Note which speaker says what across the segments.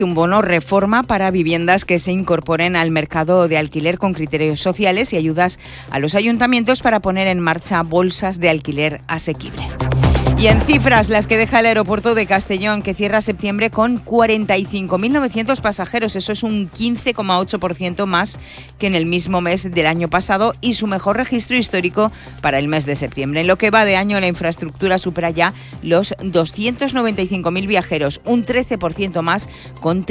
Speaker 1: Un bono reforma para viviendas que se incorporen al mercado de alquiler con criterios sociales y ayudas a los ayuntamientos para poner en marcha bolsas de alquiler asequible. Y en cifras, las que deja el aeropuerto de Castellón, que cierra septiembre con 45.900 pasajeros. Eso es un 15,8% más que en el mismo mes del año pasado y su mejor registro histórico para el mes de septiembre. En lo que va de año, la infraestructura supera ya los 295.000 viajeros, un 13% más, con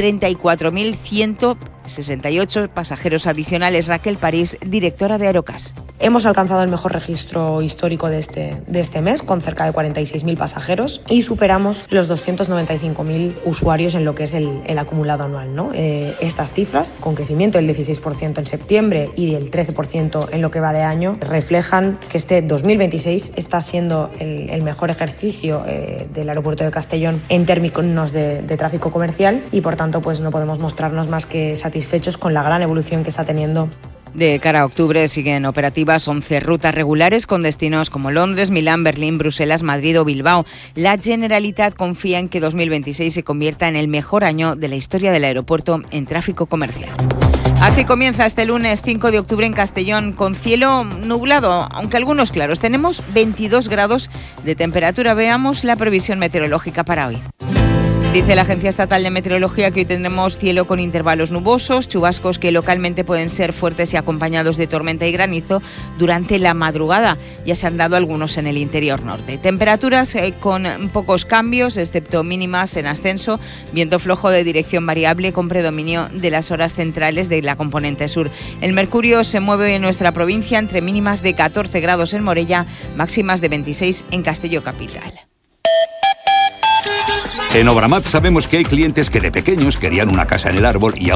Speaker 1: 34.168 pasajeros adicionales. Raquel París, directora de Aerocas.
Speaker 2: Hemos alcanzado el mejor registro histórico de este mes, con cerca de 46.000 pasajeros, y superamos los 295.000 usuarios en lo que es el acumulado anual, ¿no? Estas cifras, con crecimiento del 16% en septiembre y del 13% en lo que va de año, reflejan que este 2026 está siendo el mejor ejercicio del aeropuerto de Castellón en términos de tráfico comercial y, por tanto, pues no podemos mostrarnos más que satisfechos con la gran evolución que está teniendo.
Speaker 1: De cara a octubre siguen operativas 11 rutas regulares con destinos como Londres, Milán, Berlín, Bruselas, Madrid o Bilbao. La Generalitat confía en que 2026 se convierta en el mejor año de la historia del aeropuerto en tráfico comercial. Así comienza este lunes 5 de octubre en Castellón, con cielo nublado, aunque algunos claros. Tenemos 22 grados de temperatura. Veamos la previsión meteorológica para hoy. Dice la Agencia Estatal de Meteorología que hoy tendremos cielo con intervalos nubosos, chubascos que localmente pueden ser fuertes y acompañados de tormenta y granizo durante la madrugada. Ya se han dado algunos en el interior norte. Temperaturas con pocos cambios, excepto mínimas en ascenso, viento flojo de dirección variable con predominio de las horas centrales de la componente sur. El mercurio se mueve en nuestra provincia entre mínimas de 14 grados en Morella, máximas de 26 en Castelló capital.
Speaker 3: En Obramat sabemos que hay clientes que de pequeños querían una casa en el árbol y...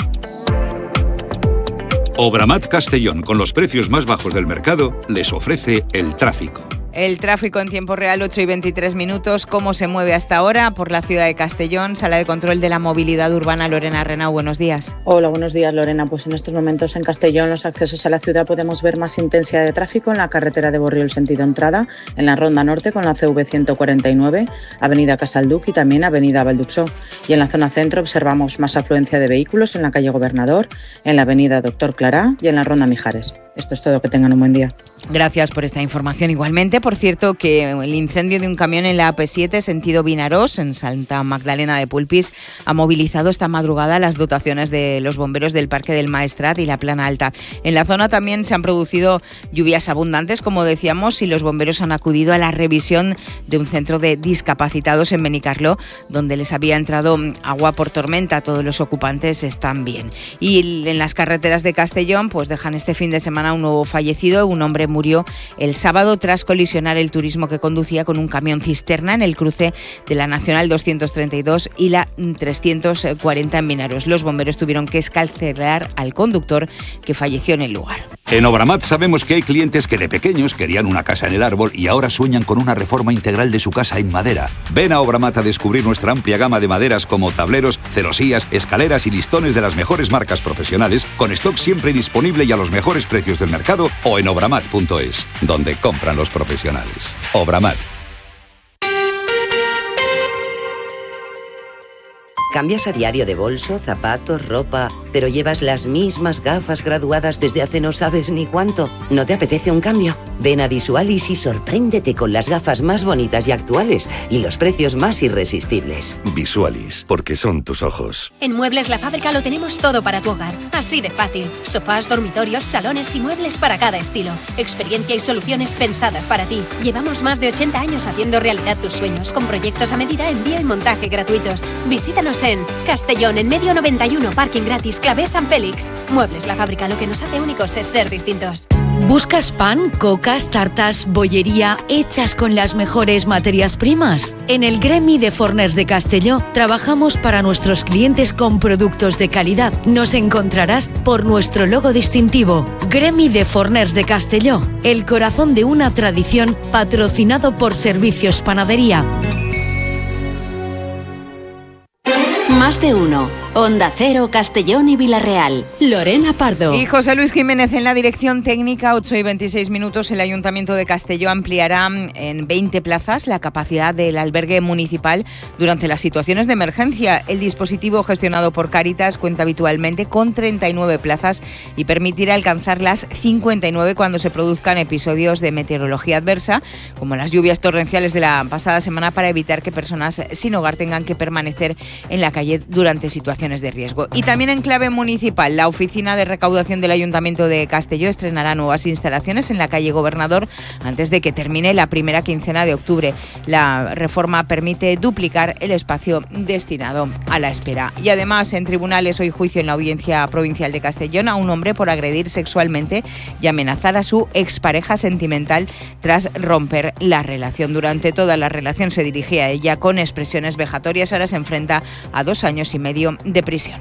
Speaker 3: Obramat Castellón, con los precios más bajos del mercado, les ofrece el tráfico.
Speaker 1: El tráfico en tiempo real, 8 y 23 minutos. ¿Cómo se mueve hasta ahora por la ciudad de Castellón? Sala de control de la movilidad urbana, Lorena Renau, buenos días.
Speaker 4: Hola, buenos días, Lorena. Pues en estos momentos en Castellón los accesos a la ciudad podemos ver más intensidad de tráfico en la carretera de Borriol sentido entrada, en la Ronda Norte con la CV 149, Avenida Casalduc y también Avenida Valduxó. Y en la zona centro observamos más afluencia de vehículos en la calle Gobernador, en la Avenida Doctor Clará y en la Ronda Mijares. Esto es todo, que tengan un buen día.
Speaker 1: Gracias por esta información. Igualmente, por cierto, que el incendio de un camión en la AP7 sentido Vinarós, en Santa Magdalena de Polpís, ha movilizado esta madrugada las dotaciones de los bomberos del Parque del Maestrat y la Plana Alta. En la zona también se han producido lluvias abundantes, como decíamos, y los bomberos han acudido a la revisión de un centro de discapacitados en Benicarló, donde les había entrado agua por tormenta. Todos los ocupantes están bien. Y en las carreteras de Castellón, pues dejan este fin de semana un nuevo fallecido. Un hombre murió el sábado tras colisionar el turismo que conducía con un camión cisterna en el cruce de la Nacional 232 y la 340 en Vinarós. Los bomberos tuvieron que excarcelar al conductor, que falleció en el lugar.
Speaker 3: En Obramat sabemos que hay clientes que de pequeños querían una casa en el árbol y ahora sueñan con una reforma integral de su casa en madera. Ven a Obramat a descubrir nuestra amplia gama de maderas como tableros, celosías, escaleras y listones de las mejores marcas profesionales, con stock siempre disponible y a los mejores precios del mercado, o en obramat.es, donde compran los profesionales. Obramat.
Speaker 5: Cambias a diario de bolso, zapatos, ropa, pero llevas las mismas gafas graduadas desde hace no sabes ni cuánto. ¿No te apetece un cambio? Ven a Visualis y sorpréndete con las gafas más bonitas y actuales y los precios más irresistibles.
Speaker 6: Visualis, porque son tus ojos.
Speaker 7: En Muebles La Fábrica lo tenemos todo para tu hogar. Así de fácil. Sofás, dormitorios, salones y muebles para cada estilo. Experiencia y soluciones pensadas para ti. Llevamos más de 80 años haciendo realidad tus sueños, con proyectos a medida, envío y montaje gratuitos. Visítanos en Castellón, en medio 91, parking gratis, Clavé San Félix. Muebles La Fábrica, lo que nos hace únicos es ser distintos.
Speaker 8: ¿Buscas pan, cocas, tartas, bollería hechas con las mejores materias primas? En el Gremi de Forners de Castelló trabajamos para nuestros clientes con productos de calidad. Nos encontrarás por nuestro logo distintivo. Gremi de Forners de Castelló, el corazón de una tradición, patrocinado por Servicios Panadería.
Speaker 9: Más de uno. Onda Cero, Castellón y Villarreal. Lorena Pardo.
Speaker 1: Y José Luis Jiménez en la dirección técnica. 8:26. El Ayuntamiento de Castelló ampliará en 20 plazas la capacidad del albergue municipal durante las situaciones de emergencia. El dispositivo gestionado por Cáritas cuenta habitualmente con 39 plazas y permitirá alcanzar las 59 cuando se produzcan episodios de meteorología adversa, como las lluvias torrenciales de la pasada semana, para evitar que personas sin hogar tengan que permanecer en la calle durante situaciones de riesgo. Y también en clave municipal, la Oficina de Recaudación del Ayuntamiento de Castelló estrenará nuevas instalaciones en la calle Gobernador antes de que termine la primera quincena de octubre. La reforma permite duplicar el espacio destinado a la espera. Y además, en tribunales, hoy juicio en la Audiencia Provincial de Castellón a un hombre por agredir sexualmente y amenazar a su expareja sentimental tras romper la relación. Durante toda la relación se dirigía a ella con expresiones vejatorias. Ahora se enfrenta a 2 años y medio de prisión.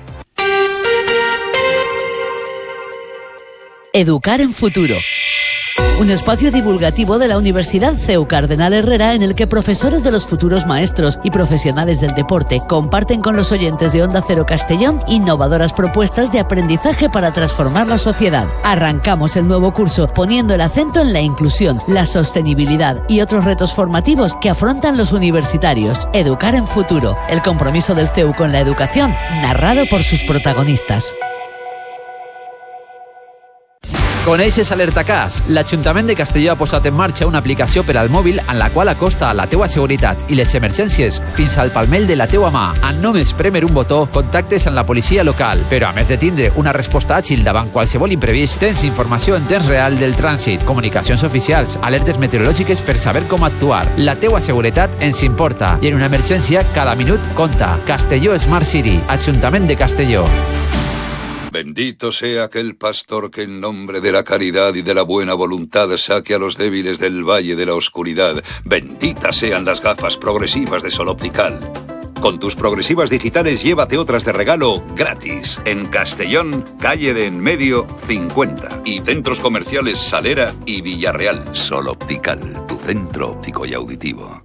Speaker 10: Educar en Futuro. Un espacio divulgativo de la Universidad CEU Cardenal Herrera en el que profesores de los futuros maestros y profesionales del deporte comparten con los oyentes de Onda Cero Castellón innovadoras propuestas de aprendizaje para transformar la sociedad. Arrancamos el nuevo curso poniendo el acento en la inclusión, la sostenibilidad y otros retos formativos que afrontan los universitarios. Educar en Futuro, el compromiso del CEU con la educación, narrado por sus protagonistas.
Speaker 11: Coneixes Alertacàs? L'Ajuntament de Castelló ha posat en marxa una aplicació per al mòbil en la qual acosta la teua seguretat i les emergències fins al palmell de la teua mà. En només prémer un botó, contactes amb la policia local. Però a més de tindre una resposta àgil davant qualsevol imprevist, tens informació en temps real del trànsit, comunicacions oficials, alertes meteorològiques per saber com actuar. La teua seguretat ens importa i en una emergència cada minut compta. Castelló Smart City, Ajuntament de Castelló.
Speaker 3: Bendito sea aquel pastor que en nombre de la caridad y de la buena voluntad saque a los débiles del valle de la oscuridad. Benditas sean las gafas progresivas de Sol Optical. Con tus progresivas digitales llévate otras de regalo gratis. En Castellón, calle de En Medio 50. Y centros comerciales Salera y Villarreal. Sol Optical, tu centro óptico y auditivo.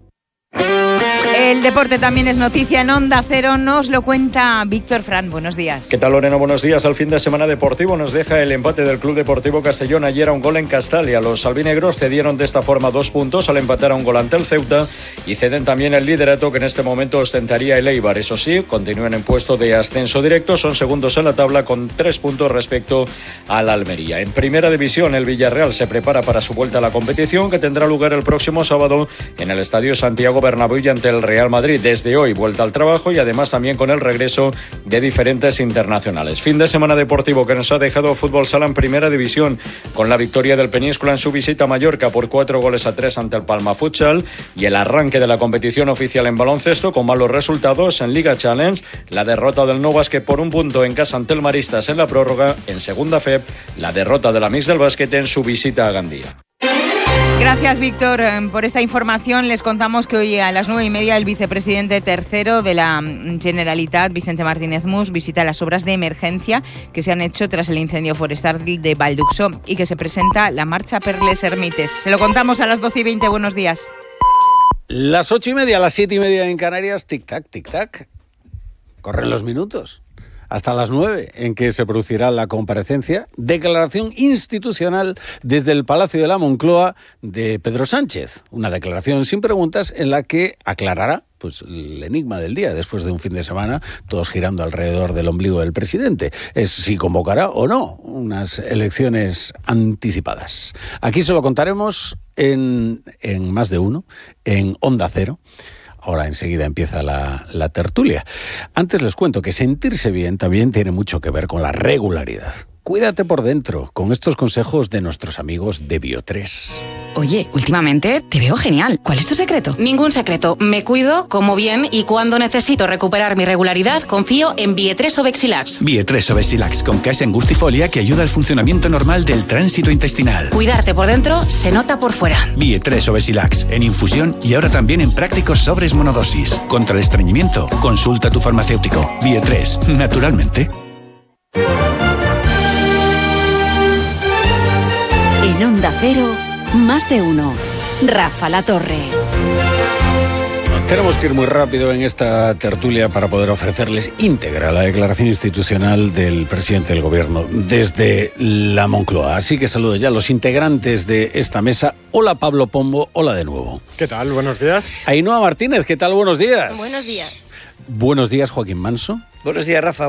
Speaker 1: El deporte también es noticia en Onda Cero, nos lo cuenta Víctor Fran. Buenos días.
Speaker 12: ¿Qué tal, Lorena? Buenos días. Al fin de semana deportivo nos deja el empate del Club Deportivo Castellón ayer a un gol en Castalia. Los albinegros cedieron de esta forma 2 puntos al empatar a un gol ante el Ceuta y ceden también el liderato que en este momento ostentaría el Eibar. Eso sí, continúan en puesto de ascenso directo, son segundos en la tabla con 3 puntos respecto al Almería. En primera división, el Villarreal se prepara para su vuelta a la competición que tendrá lugar el próximo sábado en el Estadio Santiago Bernabéu ante el Real Madrid. Desde hoy vuelta al trabajo y además también con el regreso de diferentes internacionales. Fin de semana deportivo que nos ha dejado fútbol sala en primera división con la victoria del Península en su visita a Mallorca por 4-3 ante el Palma Futsal y el arranque de la competición oficial en baloncesto con malos resultados en Liga Challenge, la derrota del No Básquet por 1 punto en casa ante el Maristas en la prórroga, en segunda FEP la derrota de la Mix del Básquet en su visita a Gandía.
Speaker 1: Gracias, Víctor, por esta información. Les contamos que hoy a las 9:30 el vicepresidente tercero de la Generalitat, Vicente Martínez Mus, visita las obras de emergencia que se han hecho tras el incendio forestal de Valduxó y que se presenta la marcha per les ermites. Se lo contamos a las 12:20. Buenos días.
Speaker 13: Las 8:30, las 7:30 en Canarias, tic-tac, tic-tac. Corren los minutos. Hasta las 9, en que se producirá la comparecencia, declaración institucional desde el Palacio de la Moncloa de Pedro Sánchez. Una declaración sin preguntas en la que aclarará pues el enigma del día, después de un fin de semana, todos girando alrededor del ombligo del presidente. Es si convocará o no unas elecciones anticipadas. Aquí se lo contaremos en Más de Uno, en Onda Cero. Ahora enseguida empieza la tertulia. Antes les cuento que sentirse bien también tiene mucho que ver con la regularidad. Cuídate por dentro con estos consejos de nuestros amigos de Bio3.
Speaker 14: Oye, últimamente te veo genial. ¿Cuál es tu secreto?
Speaker 15: Ningún secreto. Me cuido, como bien y cuando necesito recuperar mi regularidad, confío en Bio3 Obexilax.
Speaker 16: Bio3 Obexilax con Caes Angustifolia que ayuda al funcionamiento normal del tránsito intestinal.
Speaker 15: Cuidarte por dentro se nota por fuera.
Speaker 16: Bio3 Obexilax en infusión y ahora también en prácticos sobres monodosis. Contra el estreñimiento, consulta a tu farmacéutico. Bio3, naturalmente.
Speaker 9: En Onda Cero, Más de Uno. Rafa La Torre.
Speaker 13: Tenemos que ir muy rápido en esta tertulia para poder ofrecerles íntegra la declaración institucional del presidente del Gobierno desde la Moncloa. Así que saludo ya a los integrantes de esta mesa. Hola Pablo Pombo, hola de nuevo.
Speaker 17: ¿Qué tal? Buenos días.
Speaker 13: Ainhoa Martínez, ¿qué tal? Buenos días.
Speaker 18: Buenos días.
Speaker 13: Buenos días, Joaquín Manso.
Speaker 19: Buenos días, Rafa.